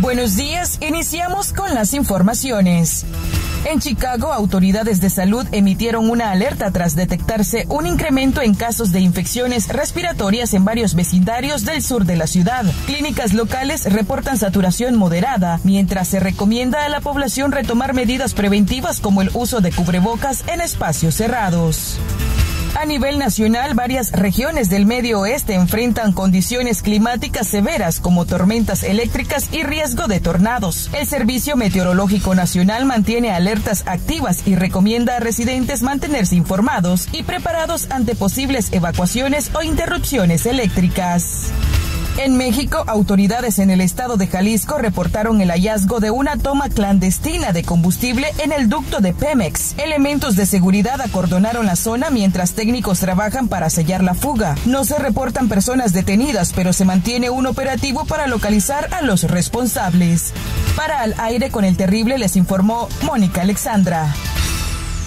Buenos días, iniciamos con las informaciones. En Chicago, autoridades de salud emitieron una alerta tras detectarse un incremento en casos de infecciones respiratorias en varios vecindarios del sur de la ciudad. Clínicas locales reportan saturación moderada, mientras se recomienda a la población retomar medidas preventivas como el uso de cubrebocas en espacios cerrados. A nivel nacional, varias regiones del medio oeste enfrentan condiciones climáticas severas como tormentas eléctricas y riesgo de tornados. El Servicio Meteorológico Nacional mantiene alertas activas y recomienda a residentes mantenerse informados y preparados ante posibles evacuaciones o interrupciones eléctricas. En México, autoridades en el estado de Jalisco reportaron el hallazgo de una toma clandestina de combustible en el ducto de Pemex. Elementos de seguridad acordonaron la zona mientras técnicos trabajan para sellar la fuga. No se reportan personas detenidas, pero se mantiene un operativo para localizar a los responsables. Para Al Aire con el Terrible les informó Mónica Alexandra.